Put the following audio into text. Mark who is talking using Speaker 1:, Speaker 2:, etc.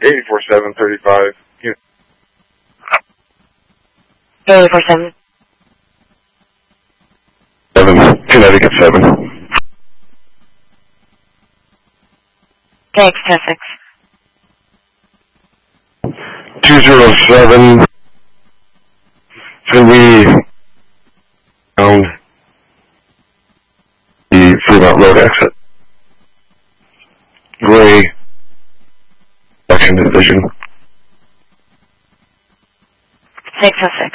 Speaker 1: 84-735.
Speaker 2: 84-7.
Speaker 3: Connecticut 7.
Speaker 2: Thanks, Essex.
Speaker 3: 207. Can we down the Fremont Road exit? Gray Action Division.
Speaker 2: 606.